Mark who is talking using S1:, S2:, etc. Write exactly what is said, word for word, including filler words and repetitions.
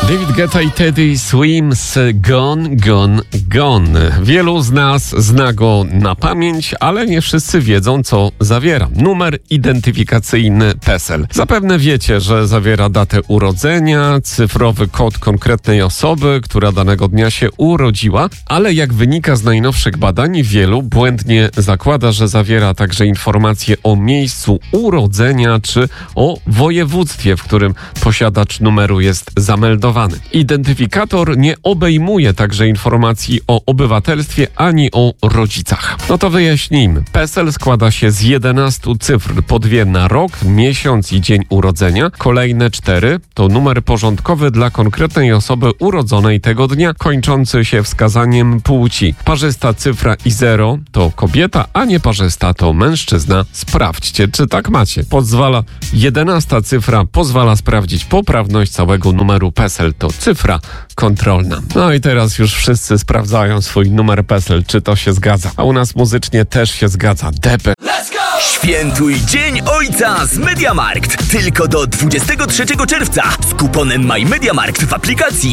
S1: David Guetta i Teddy Swims Gone, Gone, Gone. Wielu z nas zna go na pamięć, ale nie wszyscy wiedzą, co zawiera. Numer identyfikacyjny PESEL. Zapewne wiecie, że zawiera datę urodzenia, cyfrowy kod konkretnej osoby, która danego dnia się urodziła, ale jak wynika z najnowszych badań, wielu błędnie zakłada, że zawiera także informacje o miejscu urodzenia czy o województwie, w którym posiadacz numeru jest zameldowany. Identyfikator nie obejmuje także informacji o obywatelstwie ani o rodzicach. No to wyjaśnijmy. PESEL składa się z jedenastu cyfr, po dwie na rok, miesiąc i dzień urodzenia. Kolejne cztery to numer porządkowy dla konkretnej osoby urodzonej tego dnia, kończący się wskazaniem płci. Parzysta cyfra i zero to kobieta, a nieparzysta to mężczyzna. Sprawdźcie, czy tak macie. Pozwala jedenasta cyfra pozwala sprawdzić poprawność całego numeru PESEL. To cyfra kontrolna. No i teraz już wszyscy sprawdzają swój numer PESEL, czy to się zgadza. A u nas muzycznie też się zgadza. Depę.
S2: Świętuj Dzień Ojca z MediaMarkt. Tylko do dwudziestego trzeciego czerwca z kuponem MyMediaMarkt w aplikacji